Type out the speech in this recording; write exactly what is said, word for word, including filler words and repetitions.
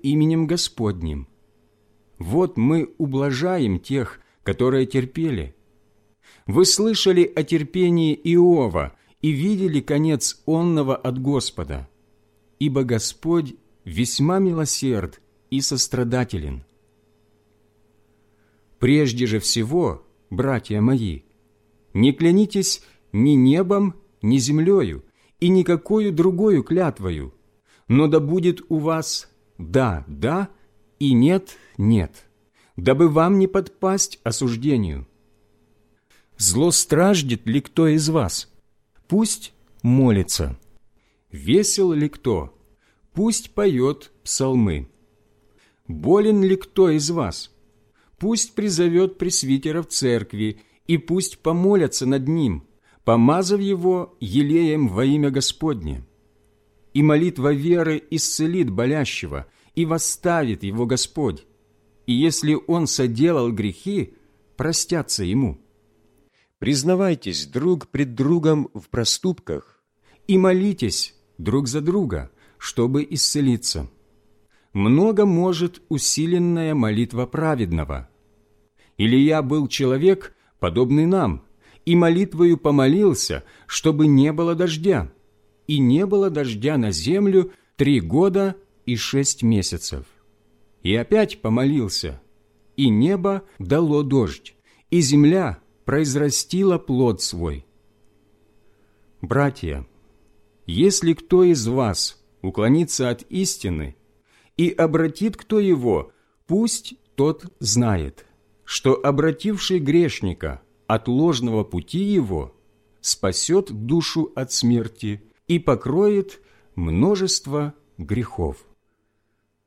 именем Господним. Вот мы ублажаем тех, которые терпели. Вы слышали о терпении Иова и видели конец онного от Господа, ибо Господь весьма милосерд и сострадателен. Прежде же всего, братья мои, не клянитесь ни небом, ни землею, и никакою другою клятвою, но да будет у вас «да, да» и «нет, нет», дабы вам не подпасть осуждению. Злостраждет ли кто из вас? Пусть молится. Весел ли кто? Пусть поет псалмы. Болен ли кто из вас? Пусть призовет пресвитера в церкви, и пусть помолятся над ним, помазав его елеем во имя Господне. И молитва веры исцелит болящего, и восставит его Господь. И если он соделал грехи, простятся ему. Признавайтесь друг пред другом в проступках и молитесь друг за друга, чтобы исцелиться. Много может усиленная молитва праведного. Илия был человек, подобный нам, и молитвою помолился, чтобы не было дождя. И не было дождя на землю три года и шесть месяцев. И опять помолился, и небо дало дождь, и земля произрастила плод свой. Братья, если кто из вас уклонится от истины, и обратит кто его, пусть тот знает, что обративший грешника от ложного пути его спасет душу от смерти и покроет множество грехов.